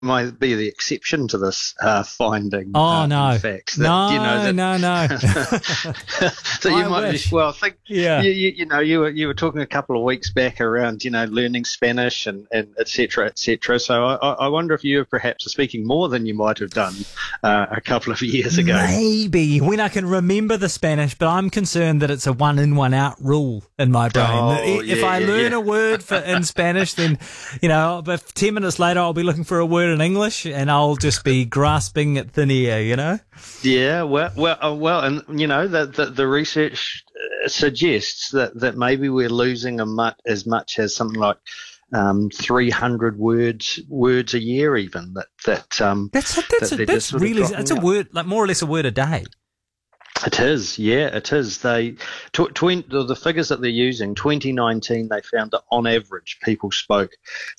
might be the exception to this finding. Oh no! In fact, that, no. So you might wish. Well, I think you were talking a couple of weeks back around learning Spanish and et cetera, et cetera. So I wonder if you perhaps are speaking more than you might have done a couple of years ago. Maybe when I can remember the Spanish, but I'm concerned that it's a 1 in 1 out rule in my brain. If I learn a word in Spanish, then but 10 minutes later I'll be looking for a word in English, and I'll just be grasping at thin air, Yeah, well, and the research suggests that maybe we're losing as much as something like 300 words a year, even. That's really a word, like more or less a word a day. It is, yeah, it is. The figures that they're using, 2019, they found that on average people spoke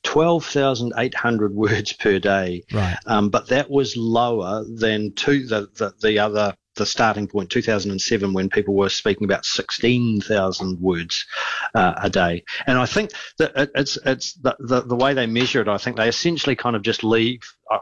12,800 words per day. Right. But that was lower than the starting point, 2007, when people were speaking about 16,000 words a day. And I think that it's the way they measure it. I think they essentially kind of just leave.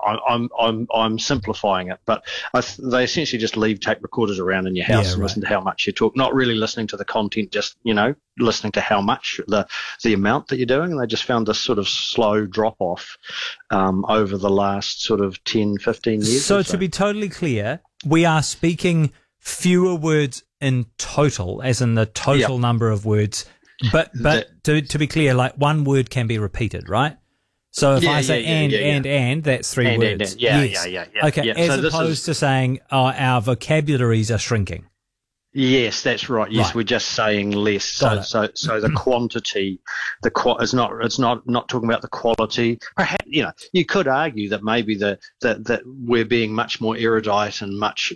I'm simplifying it, but they essentially just leave tape recorders around in your house and listen to how much you talk, not really listening to the content, just listening to how much the amount that you're doing. And they just found this sort of slow drop off over the last sort of 10, 15 years. So to be totally clear, we are speaking fewer words in total, as in the total number of words. But to be clear, like one word can be repeated, right? So if I say and, that's three words. Yeah. Okay, as opposed to saying our vocabularies are shrinking. Yes, that's right. Yes, right. We're just saying less. So the quantity, it's not talking about the quality. Perhaps you could argue that maybe that we're being much more erudite and much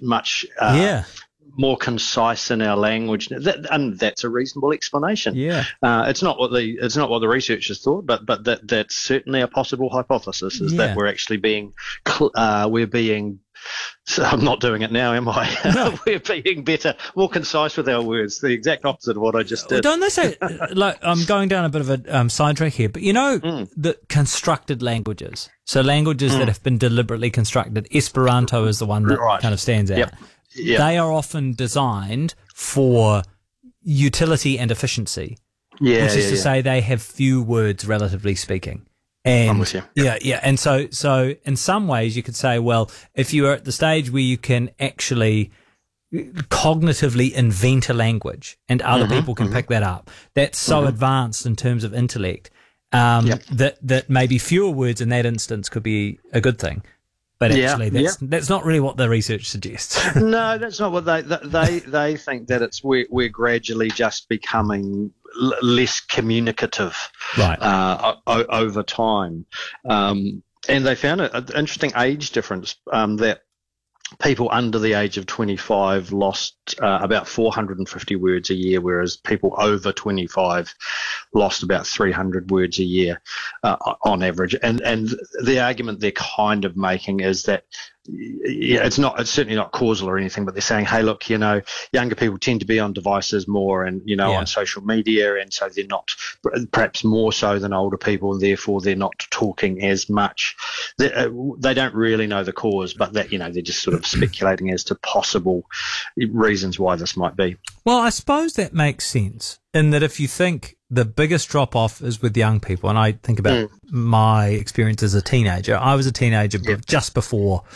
more concise in our language, and that's a reasonable explanation. Yeah, it's not what the researchers thought, but that's certainly a possible hypothesis. Is that we're actually we're being. So I'm not doing it now, am I? No. We're being better, more concise with our words. The exact opposite of what I just did. Don't they say, like, I'm going down a bit of a sidetrack here, but the constructed languages, so languages that have been deliberately constructed, Esperanto is the one that kind of stands out. Yep. They are often designed for utility and efficiency, which is to say they have few words, relatively speaking. And I'm with you. Yeah. And so in some ways you could say, well, if you are at the stage where you can actually cognitively invent a language and other people can pick that up, that's so advanced in terms of intellect, that maybe fewer words in that instance could be a good thing. But actually, that's not really what the research suggests. No, that's not what they think. That we're gradually just becoming less communicative, right? Over time, and they found an interesting age difference that people under the age of 25 lost about 450 words a year, whereas people over 25 lost about 300 words a year on average. And the argument they're kind of making is that it's certainly not causal or anything, but they're saying, hey, look, younger people tend to be on devices more and, on social media, and so they're not, perhaps more so than older people, and therefore they're not talking as much. They don't really know the cause, but that, they're just sort of speculating as to possible reasons why this might be. Well, I suppose that makes sense in that if you think the biggest drop-off is with young people, and I think about my experience as a teenager. I was a teenager just before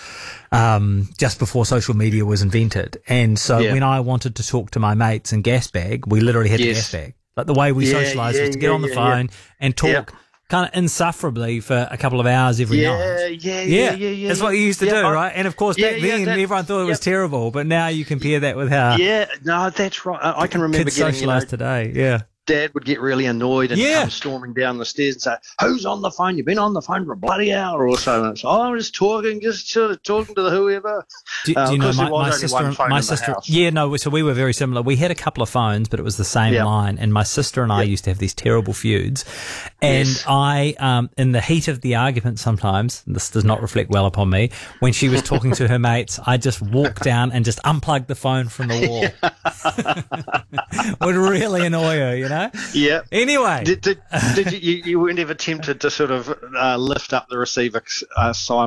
social media was invented. And so when I wanted to talk to my mates in Gasbag, we literally had the Gasbag. Like the way we socialised was to get on the phone and talk kind of insufferably for a couple of hours every night. Yeah. That's what you used to do, right? And of course, back then, everyone thought it was terrible. But now you compare that with how that's right. I can remember kids socialise today, Dad would get really annoyed and come storming down the stairs and say, who's on the phone? You've been on the phone for a bloody hour or so. And it's, I'm just talking to whoever. Do you know my sister? So we were very similar. We had a couple of phones, but it was the same line. And my sister and I used to have these terrible feuds. And I, in the heat of the argument sometimes, and this does not reflect well upon me, when she was talking to her mates, I just walked down and just unplugged the phone from the wall. Would really annoy her, know. Yeah. Anyway, Did you weren't ever tempted to sort of lift up the receiver sign